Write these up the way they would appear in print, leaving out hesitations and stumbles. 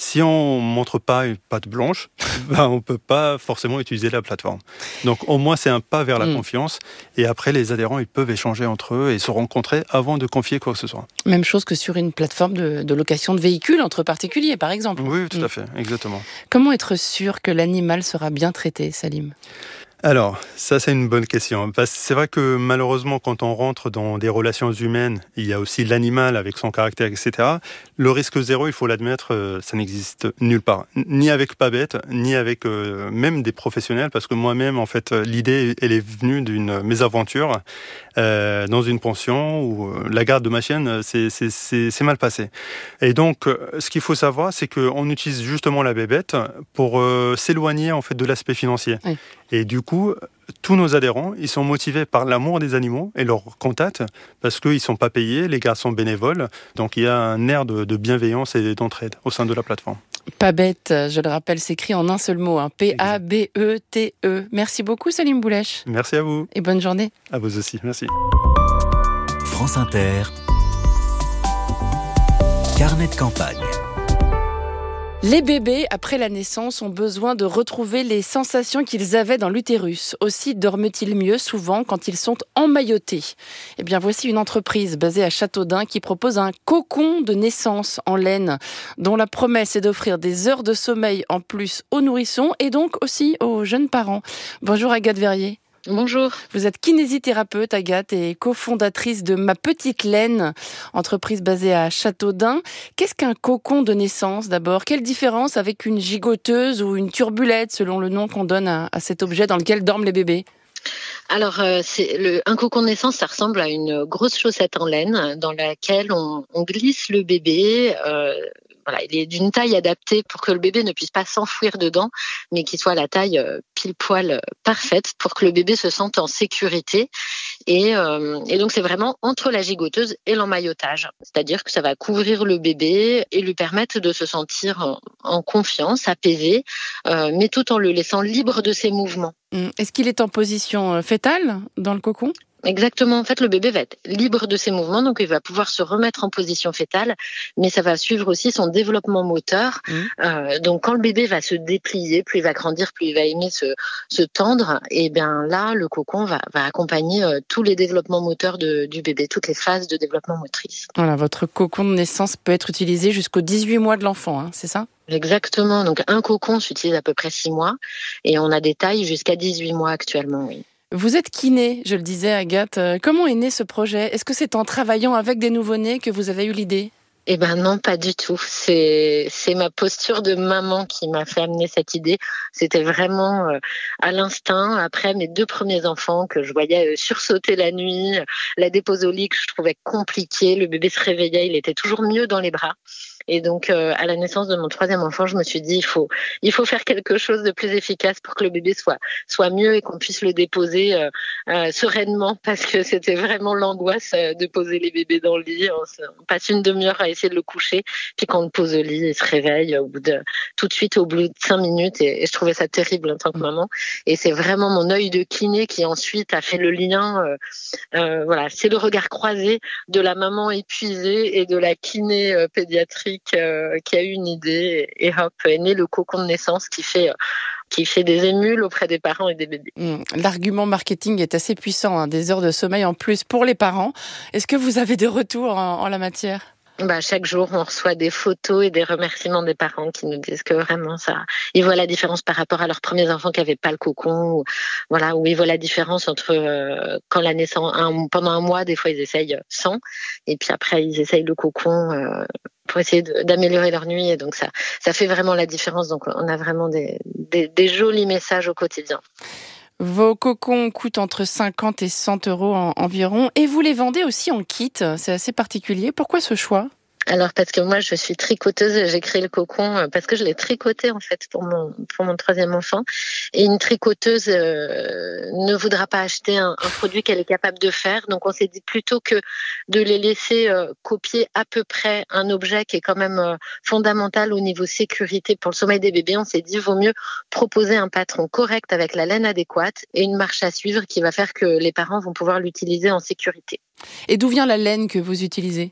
si on ne montre pas une patte blanche, on ne peut pas forcément utiliser la plateforme. Donc au moins c'est un pas vers la confiance, et après les adhérents ils peuvent échanger entre eux et se rencontrer avant de confier quoi que ce soit. Même chose que sur une plateforme de location de véhicules entre particuliers par exemple. Oui, tout à fait, exactement. Comment être sûr que l'animal sera bien traité, Salim ? Alors, ça c'est une bonne question. Parce que c'est vrai que malheureusement, quand on rentre dans des relations humaines, il y a aussi l'animal avec son caractère, etc. Le risque zéro, il faut l'admettre, ça n'existe nulle part. Ni avec Pabette, ni avec même des professionnels, parce que moi-même, en fait, l'idée, elle est venue d'une mésaventure dans une pension où la garde de ma chienne, c'est mal passé. Et donc, ce qu'il faut savoir, c'est qu'on utilise justement la bébête pour s'éloigner en fait de l'aspect financier. Oui. Et du coup, tous nos adhérents, ils sont motivés par l'amour des animaux et leur contact, parce qu'ils ne sont pas payés, les gardes sont bénévoles. Donc il y a un air de bienveillance et d'entraide au sein de la plateforme. Pabette, je le rappelle, s'écrit en un seul mot, P-A-B-E-T-E. Merci beaucoup Salim Boulech. Merci à vous. Et bonne journée. À vous aussi, merci. France Inter, carnet de campagne. Les bébés, après la naissance, ont besoin de retrouver les sensations qu'ils avaient dans l'utérus. Aussi dorment-ils mieux souvent quand ils sont emmaillotés. Eh bien, voici une entreprise basée à Châteaudun qui propose un cocon de naissance en laine, dont la promesse est d'offrir des heures de sommeil en plus aux nourrissons et donc aussi aux jeunes parents. Bonjour Agathe Verrier. Bonjour. Vous êtes kinésithérapeute, Agathe, et cofondatrice de Ma Petite Laine, entreprise basée à Châteaudun. Qu'est-ce qu'un cocon de naissance d'abord ? Quelle différence avec une gigoteuse ou une turbulette, selon le nom qu'on donne à cet objet dans lequel dorment les bébés ? Alors, un cocon de naissance, ça ressemble à une grosse chaussette en laine dans laquelle on glisse le bébé. Voilà, il est d'une taille adaptée pour que le bébé ne puisse pas s'enfouir dedans, mais qu'il soit à la taille pile poil parfaite pour que le bébé se sente en sécurité. Et donc c'est vraiment entre la gigoteuse et l'emmaillotage, c'est-à-dire que ça va couvrir le bébé et lui permettre de se sentir en confiance, apaisé, mais tout en le laissant libre de ses mouvements. Est-ce qu'il est en position fétale dans le cocon ? Exactement. En fait, le bébé va être libre de ses mouvements, donc il va pouvoir se remettre en position fétale, mais ça va suivre aussi son développement moteur. Donc, quand le bébé va se déplier, plus il va grandir, plus il va aimer se tendre, et bien là, le cocon va accompagner tous les développements moteurs du bébé, toutes les phases de développement motrice. Voilà, votre cocon de naissance peut être utilisé jusqu'aux 18 mois de l'enfant, c'est ça ? Exactement. Donc, un cocon s'utilise à peu près 6 mois, et on a des tailles jusqu'à 18 mois actuellement, oui. Vous êtes kiné, je le disais Agathe. Comment est né ce projet ? Est-ce que c'est en travaillant avec des nouveau-nés que vous avez eu l'idée ? Eh ben non, pas du tout. C'est ma posture de maman qui m'a fait amener cette idée. C'était vraiment à l'instinct, après mes 2 premiers enfants que je voyais sursauter la nuit, la dépose au lit que je trouvais compliquée, le bébé se réveillait, il était toujours mieux dans les bras. Et donc, à la naissance de mon 3e enfant, je me suis dit, il faut faire quelque chose de plus efficace pour que le bébé soit mieux et qu'on puisse le déposer sereinement, parce que c'était vraiment l'angoisse de poser les bébés dans le lit. On passe une demi-heure à essayer de le coucher, puis quand on le pose au lit, il se réveille tout de suite au bout de 5 minutes, et je trouvais ça terrible en tant que maman. Et c'est vraiment mon œil de kiné qui ensuite a fait le lien. Voilà, c'est le regard croisé de la maman épuisée et de la kiné pédiatrique qui a eu une idée, et hop, est né le cocon de naissance qui fait des émules auprès des parents et des bébés. L'argument marketing est assez puissant, des heures de sommeil en plus pour les parents. Est-ce que vous avez des retours en la matière ? Chaque jour, on reçoit des photos et des remerciements des parents qui nous disent que vraiment ils voient la différence par rapport à leurs premiers enfants qui n'avaient pas le cocon, où ils voient la différence entre quand la naissance, pendant un mois, des fois ils essayent sans, et puis après ils essayent le cocon pour essayer d'améliorer leur nuit, et donc ça fait vraiment la différence. Donc on a vraiment des jolis messages au quotidien. Vos cocons coûtent entre 50 et 100 euros environ, et vous les vendez aussi en kit. C'est assez particulier. Pourquoi ce choix ? Alors parce que moi je suis tricoteuse, j'ai créé le cocon parce que je l'ai tricoté en fait pour mon 3e enfant, et une tricoteuse ne voudra pas acheter un produit qu'elle est capable de faire, donc on s'est dit plutôt que de les laisser copier à peu près un objet qui est quand même fondamental au niveau sécurité pour le sommeil des bébés, on s'est dit vaut mieux proposer un patron correct avec la laine adéquate et une marche à suivre qui va faire que les parents vont pouvoir l'utiliser en sécurité. Et d'où vient la laine que vous utilisez ?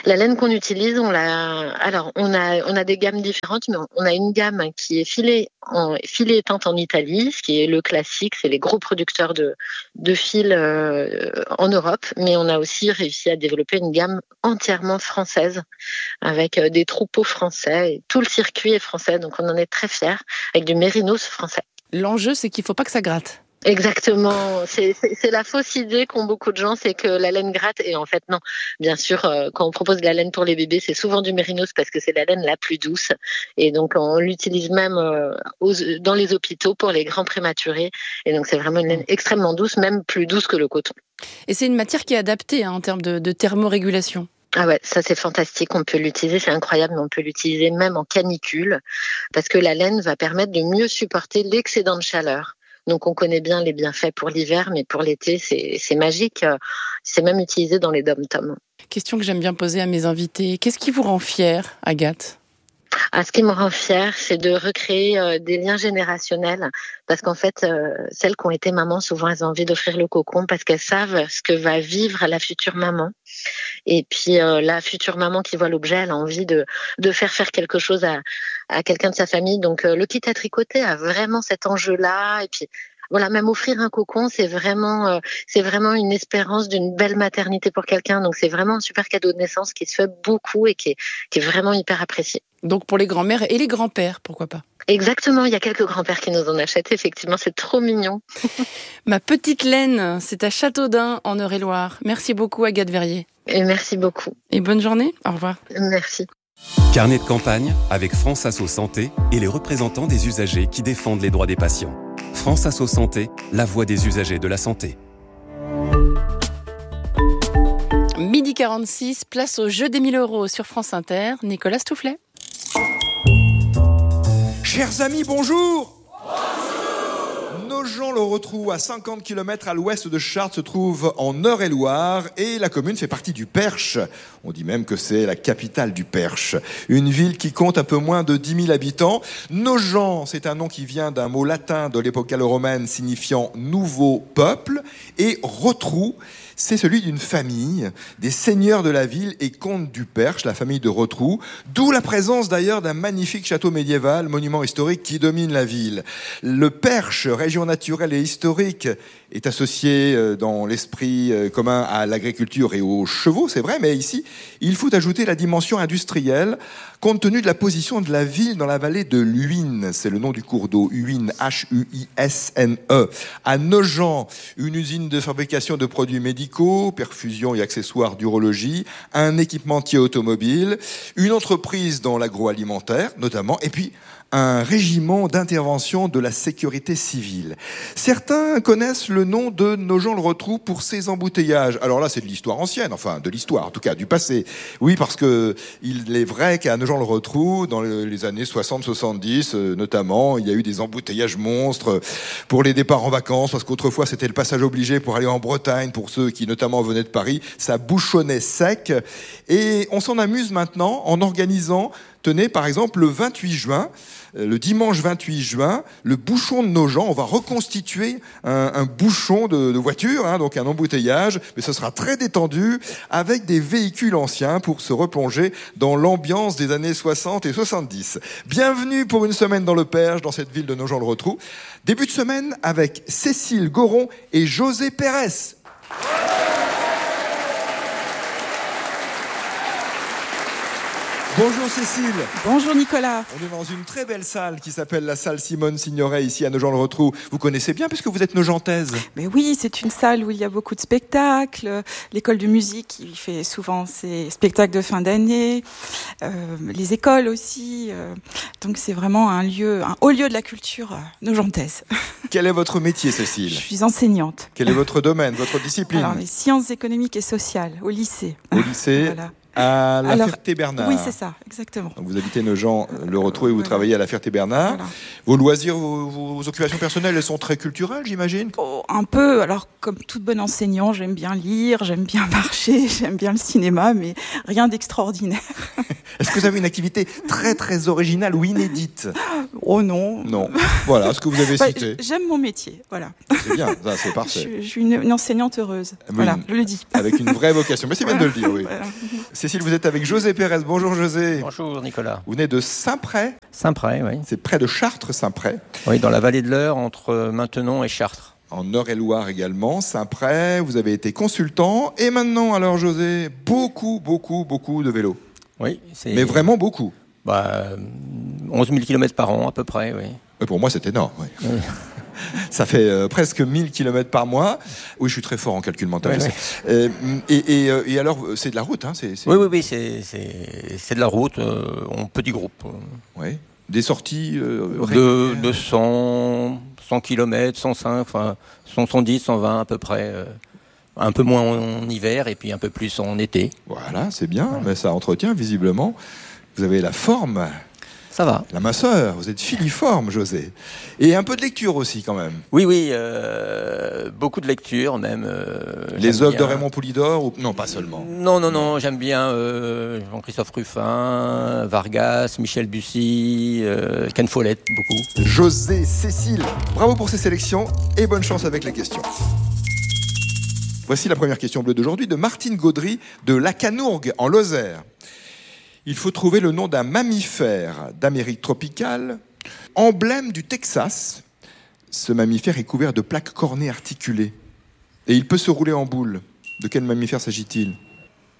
La laine qu'on utilise, on a des gammes différentes, mais on a une gamme qui est filet étinte en Italie, ce qui est le classique, c'est les gros producteurs de fils en Europe, mais on a aussi réussi à développer une gamme entièrement française, avec des troupeaux français, et tout le circuit est français, donc on en est très fiers, avec du mérinos français. L'enjeu, c'est qu'il ne faut pas que ça gratte. Exactement, c'est la fausse idée qu'ont beaucoup de gens, c'est que la laine gratte, et en fait non. Bien sûr, quand on propose de la laine pour les bébés, c'est souvent du mérinos parce que c'est la laine la plus douce, et donc on l'utilise même dans les hôpitaux pour les grands prématurés, et donc c'est vraiment une laine extrêmement douce, même plus douce que le coton. Et c'est une matière qui est adaptée en termes de thermorégulation. Ah ouais, ça c'est fantastique, on peut l'utiliser, c'est incroyable, mais on peut l'utiliser même en canicule, parce que la laine va permettre de mieux supporter l'excédent de chaleur. Donc on connaît bien les bienfaits pour l'hiver, mais pour l'été, c'est magique. C'est même utilisé dans les dom-toms. Question que j'aime bien poser à mes invités. Qu'est-ce qui vous rend fière, Agathe ? Ce qui me rend fière, c'est de recréer des liens générationnels. Parce qu'en fait, celles qui ont été mamans, souvent, elles ont envie d'offrir le cocon parce qu'elles savent ce que va vivre la future maman. Et puis, la future maman qui voit l'objet, elle a envie de faire quelque chose à quelqu'un de sa famille. Donc, le kit à tricoter a vraiment cet enjeu-là. Et puis, voilà, même offrir un cocon, c'est vraiment une espérance d'une belle maternité pour quelqu'un. Donc, c'est vraiment un super cadeau de naissance qui se fait beaucoup et qui est vraiment hyper apprécié. Donc, pour les grands-mères et les grands-pères, pourquoi pas ? Exactement, il y a quelques grands-pères qui nous en achètent, effectivement, c'est trop mignon. Ma petite laine, c'est à Châteaudun, en Eure-et-Loire. Merci beaucoup, Agathe Verrier. Et merci beaucoup. Et bonne journée, au revoir. Merci. Carnet de campagne avec France Asso Santé et les représentants des usagers qui défendent les droits des patients. France Asso Santé, la voix des usagers de la santé. 12h46, place au jeu des 1000 € sur France Inter. Nicolas Stoufflet. Chers amis, bonjour. Nogent-le-Rotrou, à 50 km à l'ouest de Chartres, se trouve en Eure-et-Loire et la commune fait partie du Perche. On dit même que c'est la capitale du Perche. Une ville qui compte un peu moins de 10 000 habitants. Nogent, c'est un nom qui vient d'un mot latin de l'époque gallo-romaine signifiant « nouveau peuple ». Et Rotrou, c'est celui d'une famille, des seigneurs de la ville et comtes du Perche, la famille de Rotrou, d'où la présence d'ailleurs d'un magnifique château médiéval, monument historique qui domine la ville. Le Perche, région naturelle et historique, est associé dans l'esprit commun à l'agriculture et aux chevaux, c'est vrai, mais ici, il faut ajouter la dimension industrielle, compte tenu de la position de la ville dans la vallée de l'Huisne, c'est le nom du cours d'eau, Huisne, H-U-I-S-N-E. À Nogent, une usine de fabrication de produits médicaux, perfusion et accessoires d'urologie, un équipementier automobile, une entreprise dans l'agroalimentaire notamment, et puis un régiment d'intervention de la sécurité civile. Certains connaissent le nom de Nogent-le-Rotrou pour ses embouteillages. Alors là, c'est de l'histoire ancienne, enfin de l'histoire, en tout cas du passé. Oui, parce que il est vrai qu'à Nogent-le-Rotrou, dans les années 60-70 notamment, il y a eu des embouteillages monstres pour les départs en vacances, parce qu'autrefois c'était le passage obligé pour aller en Bretagne, pour ceux qui notamment venaient de Paris. Ça bouchonnait sec. Et on s'en amuse maintenant en organisant, tenez, par exemple, le 28 juin, le dimanche 28 juin, le bouchon de Nogent, on va reconstituer un bouchon de voiture, donc un embouteillage, mais ce sera très détendu, avec des véhicules anciens pour se replonger dans l'ambiance des années 60 et 70. Bienvenue pour une semaine dans le Perche, dans cette ville de Nogent-le-Rotrou. Début de semaine avec Cécile Goron et José Pérez. Bonjour Cécile. Bonjour Nicolas. On est dans une très belle salle qui s'appelle la salle Simone Signoret ici à Nogent-le-Rotrou. Vous connaissez bien puisque vous êtes nogentaise. Mais oui, c'est une salle où il y a beaucoup de spectacles. L'école de musique qui fait souvent ses spectacles de fin d'année. Les écoles aussi. Donc c'est vraiment un haut lieu de la culture nogentaise. Quel est votre métier Cécile ? Je suis enseignante. Quel est votre domaine, votre discipline ? Alors les sciences économiques et sociales au lycée. Au lycée. Voilà. À la Ferté-Bernard. Oui, c'est ça, exactement. Donc vous habitez Nogent-le-Rotrou et vous travaillez à la Ferté-Bernard. Voilà. Vos loisirs, vos occupations personnelles, elles sont très culturelles, j'imagine ? Un peu. Alors, comme toute bonne enseignante, j'aime bien lire, j'aime bien marcher, j'aime bien le cinéma, mais rien d'extraordinaire. Est-ce que vous avez une activité très, très originale ou inédite ? Oh non. Non. Voilà ce que vous avez cité. J'aime mon métier, voilà. C'est bien, ça, c'est parfait. Je suis une enseignante heureuse. Oui, voilà, je le dis. Avec une vraie vocation. Mais c'est bien de le dire, oui. Voilà. Cécile, vous êtes avec José Pérez. Bonjour José. Bonjour Nicolas. Vous venez de Saint-Près. Saint-Près, oui. C'est près de Chartres, Saint-Près. Oui, dans la vallée de l'Eure, entre Maintenon et Chartres. En Eure-et-Loire également, Saint-Près. Vous avez été consultant. Et maintenant, alors José, beaucoup de vélos. Oui. Mais vraiment beaucoup. 11 000 km par an à peu près, oui. Pour moi, c'est énorme. Oui. Oui. Ça fait presque 1000 km par mois. Oui, je suis très fort en calcul mental. Oui. Et alors, c'est de la route, hein, Oui, c'est de la route en petit groupe. Oui. Des sorties de 100 km, 105, enfin 110, 120 à peu près. Un peu moins en hiver et puis un peu plus en été. Voilà, c'est bien, mais ça entretient visiblement. Vous avez la forme. Ça va. La minceur, vous êtes filiforme, José. Et un peu de lecture aussi, quand même. Oui, beaucoup de lecture, même. Les œuvres de Raymond Poulidor ou... Non, pas seulement. Non, j'aime bien Jean-Christophe Ruffin, Vargas, Michel Bussy, Ken Follett, beaucoup. José, Cécile, bravo pour ces sélections et bonne chance avec les questions. Voici la première question bleue d'aujourd'hui de Martine Gaudry de Lacanourgue, en Lozère. Il faut trouver le nom d'un mammifère d'Amérique tropicale, emblème du Texas. Ce mammifère est couvert de plaques cornées articulées. Et il peut se rouler en boule. De quel mammifère s'agit-il ?